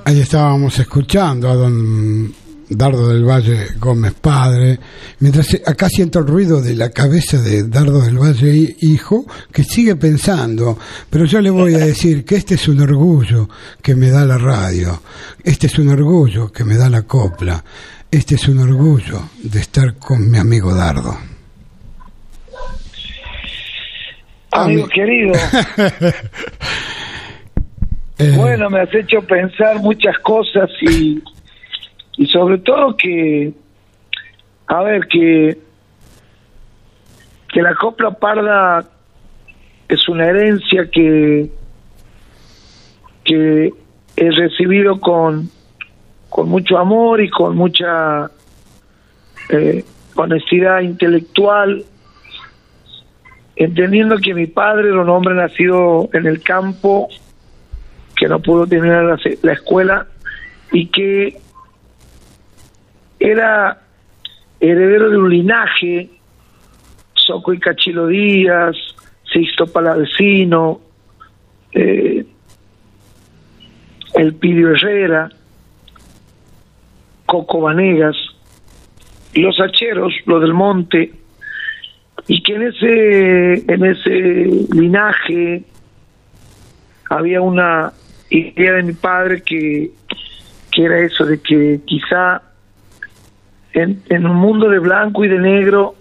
Ahí estábamos escuchando a don Dardo del Valle Gómez padre, mientras acá siento el ruido de la cabeza de Dardo del Valle hijo, que sigue pensando, pero yo le voy a decir que este es un orgullo que me da la radio, este es un orgullo que me da la copla, este es un orgullo de estar con mi amigo Dardo. Amigo querido, bueno, me has hecho pensar muchas cosas y sobre todo que la copla parda es una herencia que he recibido con mucho amor y con mucha honestidad intelectual, entendiendo que mi padre era un hombre nacido en el campo, que no pudo terminar la escuela y que era heredero de un linaje, Soco y Cachilo Díaz, Sixto Palavecino, Elpidio Herrera, Coco Vanegas, los hacheros, los del monte, y que en ese linaje había una idea de mi padre que era eso, de que quizá en un mundo de blanco y de negro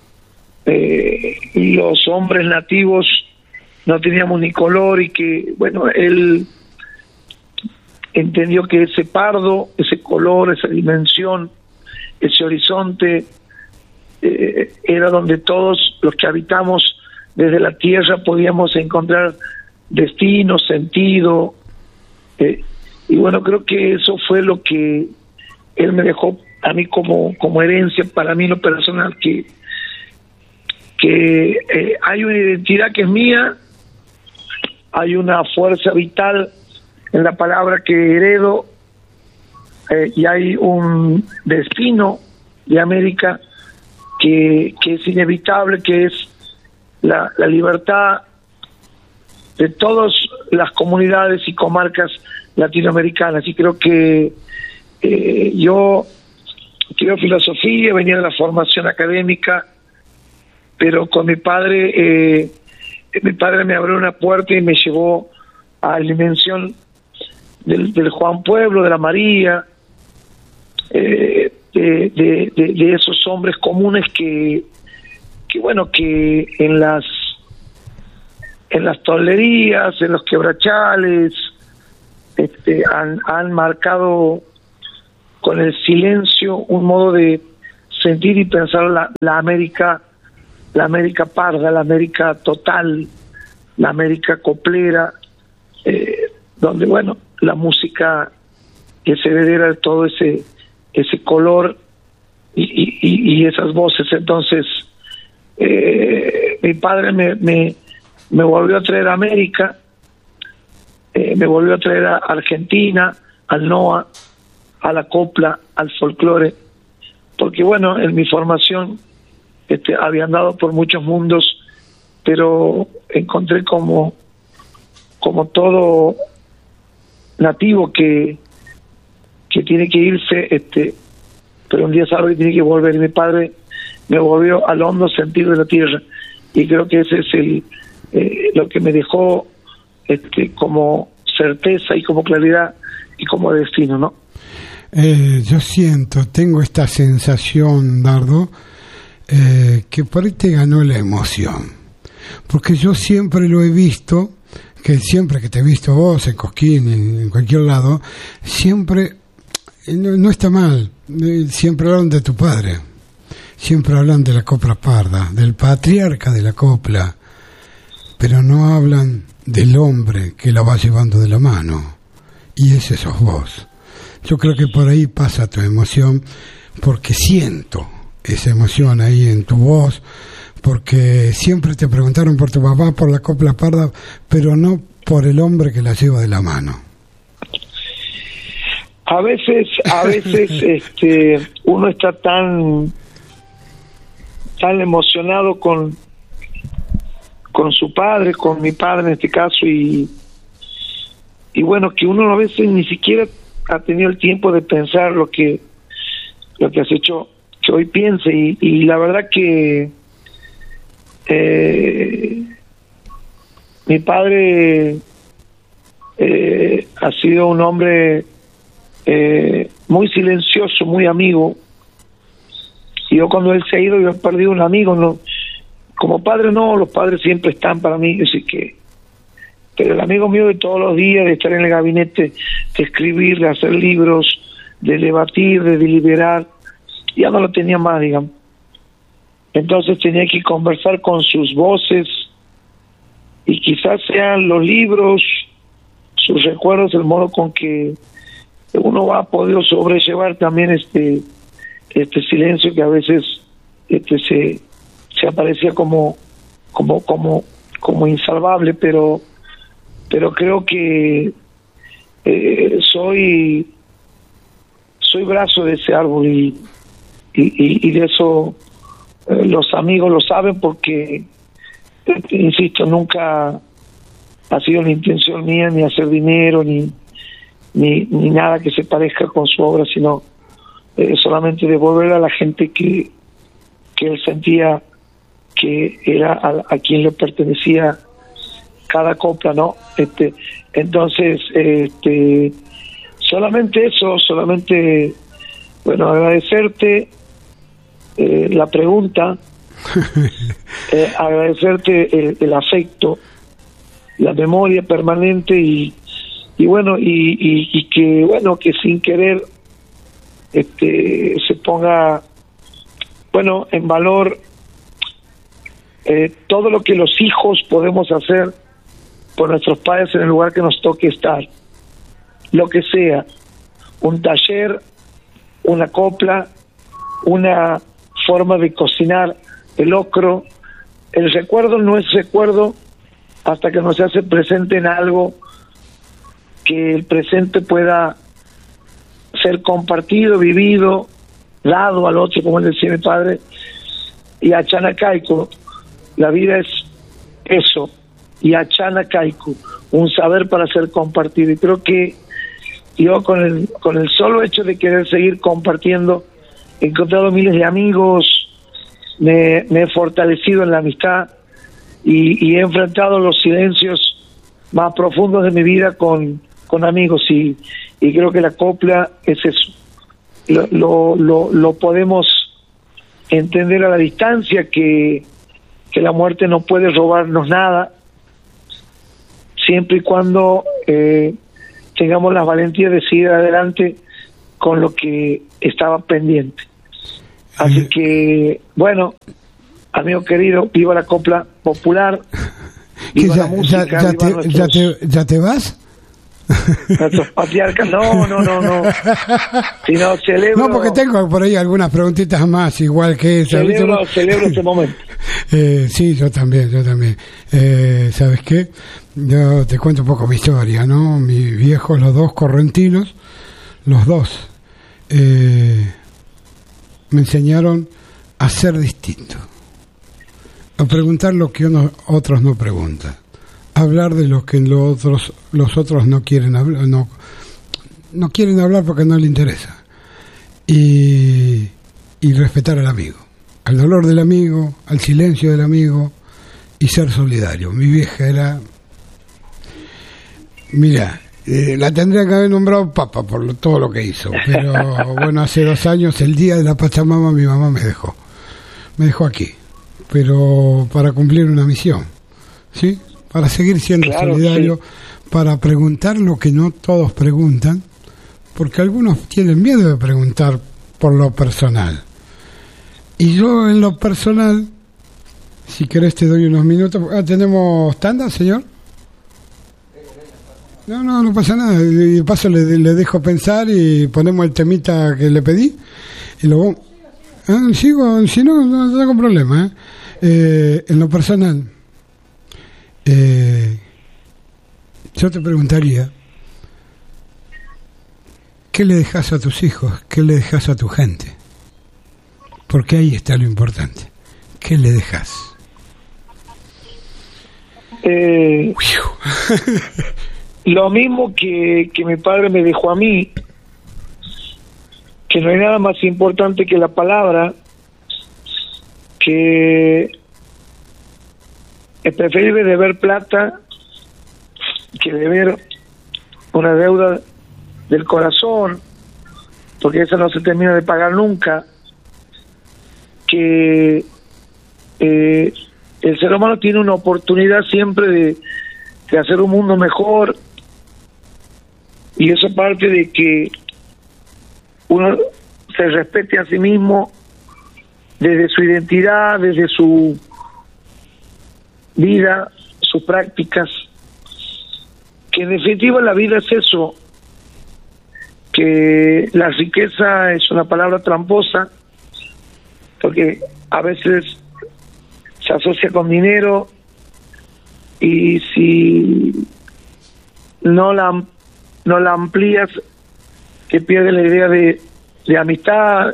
los hombres nativos no teníamos ni color, y que bueno, él entendió que ese pardo, ese color, esa dimensión, ese horizonte era donde todos los que habitamos desde la tierra podíamos encontrar destino, sentido, y bueno, creo que eso fue lo que él me dejó a mí como herencia, para mí lo personal, que hay una identidad que es mía, hay una fuerza vital en la palabra que heredo, y hay un destino de América que es inevitable, que es la libertad de todas las comunidades y comarcas latinoamericanas. Y creo que yo quiero filosofía, venía de la formación académica, pero con mi padre me abrió una puerta y me llevó a la dimensión del Juan Pueblo, de la María, de esos hombres comunes que bueno, que en las tolerías, en los quebrachales, han marcado con el silencio un modo de sentir y pensar la América parda, la América total, la América coplera, donde bueno, la música es heredera de todo ese color y esas voces. Entonces mi padre me volvió a traer a América, me volvió a traer a Argentina, al NOA, a la copla, al folclore, porque bueno, en mi formación había andado por muchos mundos, pero encontré como todo nativo que tiene que irse, pero un día sabe que tiene que volver, y mi padre me volvió al hondo sentido de la tierra, y creo que ese es lo que me dejó como certeza y como claridad y como destino, ¿no? Yo tengo esta sensación, Dardo, que por ahí te ganó la emoción, porque yo siempre lo he visto, que siempre que te he visto vos en Cosquín, en cualquier lado, siempre, no está mal, siempre hablan de tu padre, siempre hablan de la copla parda, del patriarca de la copla, pero no hablan del hombre que la va llevando de la mano, y ese sos vos. Yo creo que por ahí pasa tu emoción, porque siento esa emoción ahí en tu voz, porque siempre te preguntaron por tu papá, por la copla parda, pero no por el hombre que la lleva de la mano. A veces uno está tan emocionado con su padre, con mi padre en este caso, y bueno, que uno a veces ni siquiera ha tenido el tiempo de pensar lo que has hecho que hoy piense, y la verdad que mi padre ha sido un hombre muy silencioso, muy amigo. Y yo, cuando él se ha ido, yo he perdido un amigo. No, como padre no, los padres siempre están para mí, así que, pero el amigo mío de todos los días, de estar en el gabinete, de escribir, de hacer libros, de debatir, de deliberar, ya no lo tenía más, digamos. Entonces tenía que conversar con sus voces, y quizás sean los libros, sus recuerdos, el modo con que uno ha podido sobrellevar también este silencio que a veces se aparecía como insalvable, pero creo que soy brazo de ese árbol, y de eso los amigos lo saben, porque insisto, nunca ha sido la intención mía ni hacer dinero ni nada que se parezca con su obra, sino solamente devolver a la gente que él sentía que era a quien le pertenecía cada copla, ¿no? Entonces, solamente eso, bueno, agradecerte la pregunta, agradecerte el afecto, la memoria permanente, y bueno, y que, bueno, que sin querer se ponga, bueno, en valor todo lo que los hijos podemos hacer por nuestros padres en el lugar que nos toque estar, lo que sea, un taller, una copla, una forma de cocinar el locro. El recuerdo no es recuerdo hasta que no se hace presente en algo que el presente pueda ser compartido, vivido, dado al otro, como decía mi padre. Y Achana Kaiku, la vida es eso, y Achana Kaiku, un saber para ser compartido. Y creo que yo, con el solo hecho de querer seguir compartiendo, he encontrado miles de amigos, me he fortalecido en la amistad, y he enfrentado los silencios más profundos de mi vida con amigos, y creo que la copla es eso. Lo podemos entender a la distancia, que la muerte no puede robarnos nada, siempre y cuando tengamos la valentía de seguir adelante con lo que estaba pendiente. Así que, bueno, amigo querido, viva la copla popular, viva la música, ¿Ya te vas? Nuestros patriarcas, no. Si no, celebro. No, porque tengo por ahí algunas preguntitas más, igual que esa. Celebro este momento. Sí, yo también. ¿Sabes qué? Yo te cuento un poco mi historia, ¿no? Mis viejos, los dos correntinos, los dos, me enseñaron a ser distinto, a preguntar lo que otros no preguntan, hablar de lo que los otros no quieren hablar, no quieren hablar porque no les interesa, y respetar al amigo, al dolor del amigo, al silencio del amigo, y ser solidario. Mi vieja era, mira, la tendría que haber nombrado papa por todo lo que hizo, pero bueno, hace 2 años, el día de la Pachamama, mi mamá me dejó aquí, pero para cumplir una misión, ¿sí? Para seguir siendo solidario, sí. Para preguntar lo que no todos preguntan, porque algunos tienen miedo de preguntar por lo personal. Y yo, en lo personal, si querés te doy unos minutos. ¿Tenemos tanda, señor? No pasa nada. Y de paso le dejo pensar y ponemos el temita que le pedí. Y luego... sigo, si no tengo problema. En lo personal... yo te preguntaría, ¿qué le dejas a tus hijos? ¿Qué le dejas a tu gente? Porque ahí está lo importante. ¿Qué le dejas? Lo mismo que mi padre me dejó a mí, que no hay nada más importante que la palabra, que es preferible deber plata que deber una deuda del corazón, porque esa no se termina de pagar nunca, que el ser humano tiene una oportunidad siempre de hacer un mundo mejor, y eso parte de que uno se respete a sí mismo desde su identidad, desde su vida, sus prácticas, que en definitiva la vida es eso, que la riqueza es una palabra tramposa, porque a veces se asocia con dinero, y si no la amplías, que pierde la idea de amistad.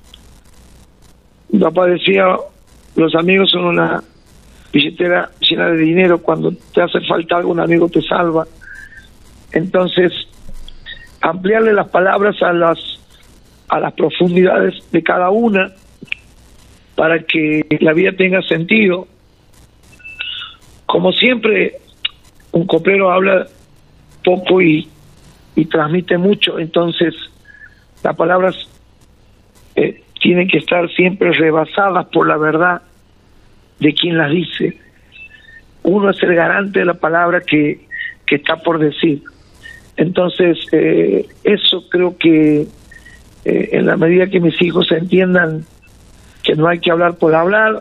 Mi papá decía, los amigos son una billetera llena de dinero, cuando te hace falta algo, un amigo te salva. Entonces, ampliarle las palabras a las profundidades de cada una, para que la vida tenga sentido. Como siempre, un coplero habla poco y transmite mucho, entonces las palabras tienen que estar siempre rebasadas por la verdad de quien las dice. Uno es el garante de la palabra que está por decir. Entonces, eso creo que en la medida que mis hijos entiendan que no hay que hablar por hablar,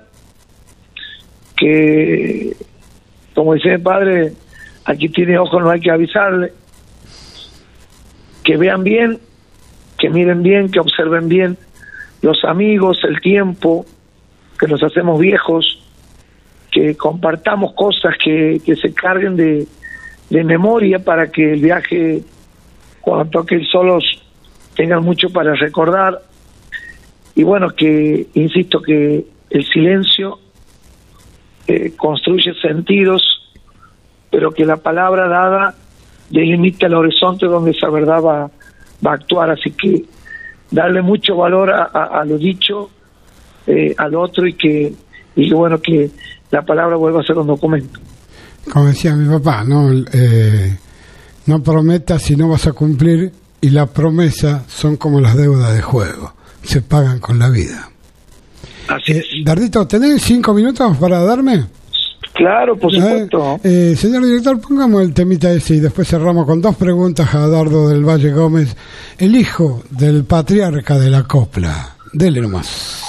que, como dice mi padre, aquí tiene ojos, no hay que avisarle, que vean bien, que miren bien, que observen bien los amigos, el tiempo, que nos hacemos viejos, que compartamos cosas que se carguen de memoria, para que el viaje, cuando toquen solos, tengan mucho para recordar. Y bueno, que insisto que el silencio construye sentidos, pero que la palabra dada delimita el horizonte donde esa verdad va a actuar. Así que darle mucho valor a lo dicho, al otro, y que bueno, que la palabra vuelva a ser un documento. Como decía mi papá, no prometas si no vas a cumplir, y las promesas son como las deudas de juego, se pagan con la vida. Así es. Dardito, ¿tenés 5 minutos para darme? Claro, por supuesto. Señor director, pongamos el temita ese y después cerramos con 2 preguntas a Dardo del Valle Gómez, el hijo del patriarca de la copla. Dele nomás.